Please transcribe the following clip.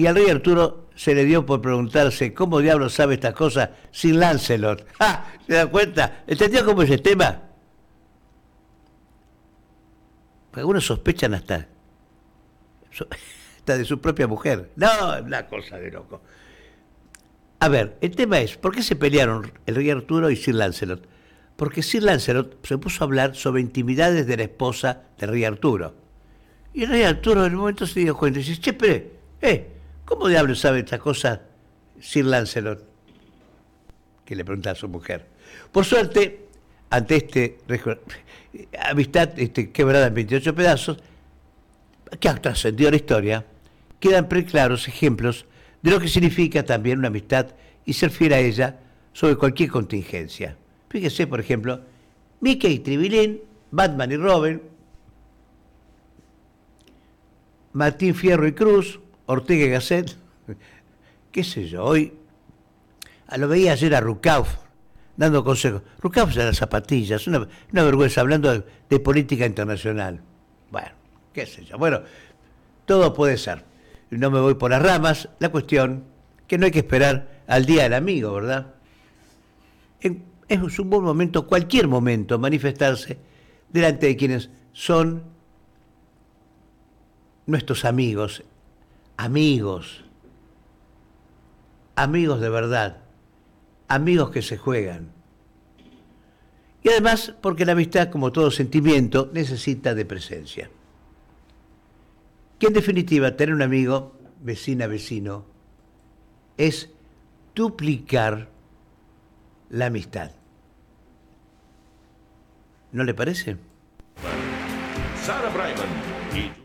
Y al rey Arturo se le dio por preguntarse cómo diablos sabe estas cosas sin Lancelot. ¡Ah! ¿Se da cuenta? ¿Entendió cómo es el tema? Algunos sospechan hasta de su propia mujer. No, es una cosa de loco. A ver, el tema es, ¿por qué se pelearon el rey Arturo y Sir Lancelot? Porque Sir Lancelot se puso a hablar sobre intimidades de la esposa del rey Arturo. Y el rey Arturo en un momento se dio cuenta y dice, che, espere, ¿cómo diablos sabe esta cosa Sir Lancelot? Que le pregunta a su mujer. Por suerte, ante amistad quebrada en 28 pedazos, que ha trascendido la historia, quedan preclaros ejemplos de lo que significa también una amistad y ser fiel a ella sobre cualquier contingencia. Fíjese, por ejemplo, Mickey y Tribilín, Batman y Robin, Martín Fierro y Cruz, Ortega y Gasset, qué sé yo, hoy lo veía ayer a Rucauf dando consejos. Rucauf de las zapatillas, una vergüenza, hablando de política internacional. Bueno, qué sé yo, bueno, todo puede ser. No me voy por las ramas, la cuestión que no hay que esperar al día del amigo, ¿verdad? Es un buen momento, cualquier momento, manifestarse delante de quienes son nuestros amigos, amigos de verdad, amigos que se juegan. Y además, porque la amistad, como todo sentimiento, necesita de presencia. Que en definitiva, tener un amigo, vecina, vecino, es duplicar la amistad. ¿No le parece? Sarah Brightman y